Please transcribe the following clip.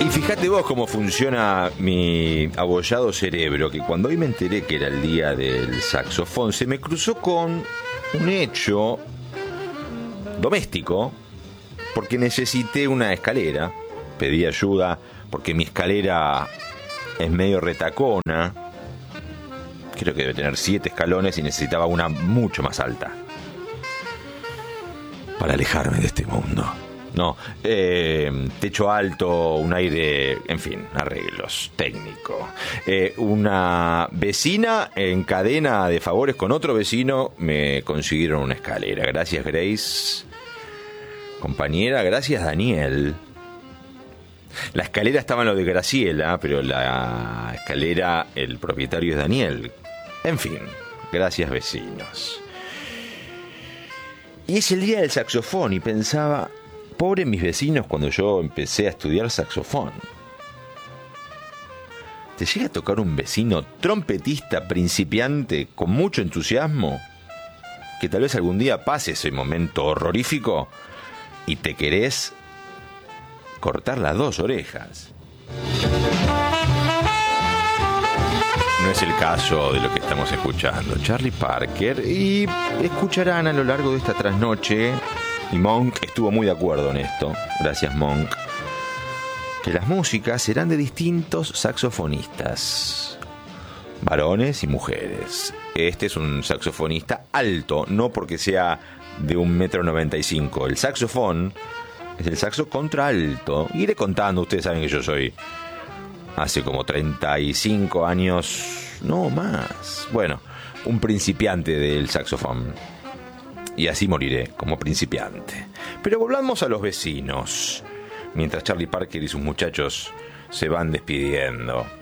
Y fíjate vos cómo funciona mi abollado cerebro, que cuando hoy me enteré que era el día del saxofón, se me cruzó con un hecho doméstico, porque necesité una escalera, pedí ayuda porque mi escalera es medio retacona, creo que debe tener 7 escalones y necesitaba una mucho más alta para alejarme de este mundo. No, techo alto, un aire, en fin, arreglos, técnico. Una vecina en cadena de favores con otro vecino me consiguieron una escalera. Gracias, Grace. Compañera, gracias, Daniel. La escalera estaba en lo de Graciela, pero la escalera, el propietario es Daniel. En fin, gracias, vecinos. Y es el día del saxofón y pensaba, pobre mis vecinos cuando yo empecé a estudiar saxofón. ¿Te llega a tocar un vecino trompetista principiante con mucho entusiasmo? Que tal vez algún día pase ese momento horrorífico y te querés cortar las 2 orejas. No es el caso de lo que estamos escuchando. Charlie Parker, y escucharán a lo largo de esta trasnoche, y Monk estuvo muy de acuerdo en esto, gracias Monk, que las músicas serán de distintos saxofonistas, varones y mujeres. Este es un saxofonista alto, no porque sea de 1,95 m. El saxofón es el saxo contralto. Iré contando, ustedes saben que yo soy hace como 35 años, no más. Bueno, un principiante del saxofón. Y así moriré, como principiante. Pero volvamos a los vecinos, mientras Charlie Parker y sus muchachos se van despidiendo.